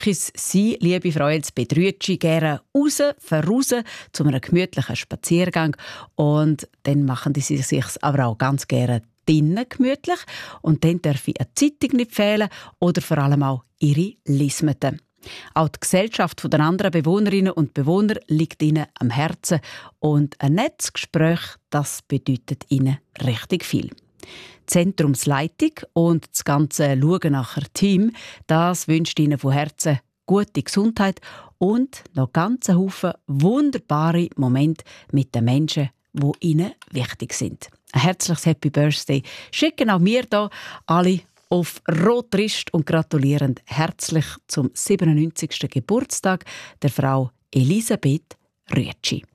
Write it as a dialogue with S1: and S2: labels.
S1: Sie, liebe Frau Elsbeth Rütschi, gerne raus, zu einem gemütlichen Spaziergang. Und dann machen sie sich aber auch ganz gerne drinnen gemütlich. Und dann darf eine Zeitung nicht fehlen oder vor allem auch ihre Lismeten. Auch die Gesellschaft der anderen Bewohnerinnen und Bewohner liegt ihnen am Herzen. Und ein nettes Gespräch, das bedeutet ihnen richtig viel. Die Zentrumsleitung und das ganze Schauen nach einem Team, das wünscht ihnen von Herzen gute Gesundheit und noch ganz Haufen wunderbare Momente mit den Menschen, die ihnen wichtig sind. Ein herzliches Happy Birthday schicken auch wir hier alle auf Rotrist und gratulieren herzlich zum 97. Geburtstag der Frau Elisabeth Rütschi.